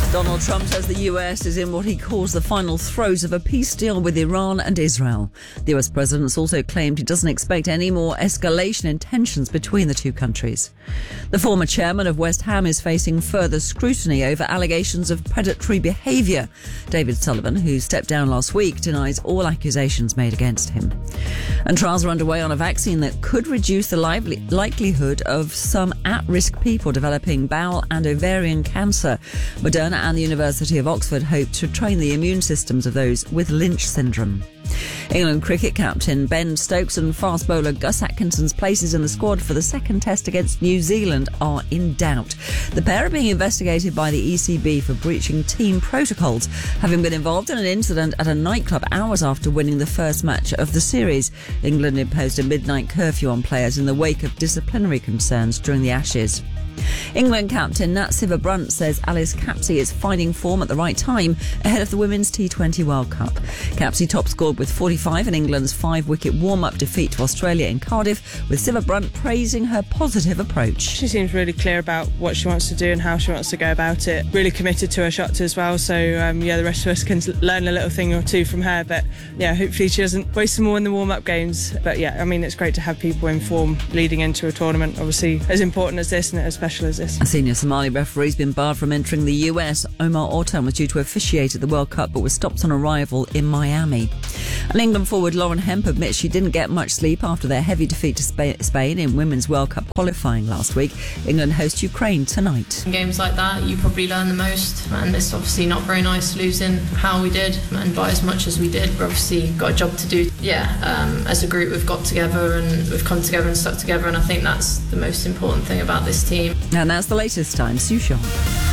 Donald Trump says the US is in what he calls the final throes of a peace deal with Iran and Israel. The US president's also claimed he doesn't expect any more escalation in tensions between the two countries. The former chairman of West Ham is facing further scrutiny over allegations of predatory behaviour. David Sullivan, who stepped down last week, denies all accusations made against him. And trials are underway on a vaccine that could reduce the likelihood of some at-risk people developing bowel and ovarian cancer. Moderna and the University of Oxford hope to train the immune systems of those with Lynch syndrome. England cricket captain Ben Stokes and fast bowler Gus Atkinson's places in the squad for the second test against New Zealand are in doubt. The pair are being investigated by the ECB for breaching team protocols, having been involved in an incident at a nightclub hours after winning the first match of the series. England imposed a midnight curfew on players in the wake of disciplinary concerns during the Ashes. England captain Nat Sciver-Brunt says Alice Capsey is finding form at the right time ahead of the Women's T20 World Cup. Capsey top scored with 45 in England's 5-wicket warm-up defeat to Australia in Cardiff, with Sciver-Brunt praising her positive approach. She seems really clear about what she wants to do and how she wants to go about it. Really committed to her shots as well, so the rest of us can learn a little thing or two from her, but hopefully she doesn't waste them all in the warm-up games. But it's great to have people in form leading into a tournament, obviously as important as this and as special as this. A senior Somali referee's been barred from entering the US. Omar Ortan was due to officiate at the World Cup but was stopped on arrival in Miami. And England forward Lauren Hemp admits she didn't get much sleep after their heavy defeat to Spain in Women's World Cup qualifying last week. England host Ukraine tonight. In games like that, you probably learn the most, and it's obviously not very nice losing how we did and by as much as we did. We've obviously got a job to do. As a group, we've got together and we've come together and stuck together, and I think that's the most important thing about this team. And that's the latest. I'm Sue Shaw.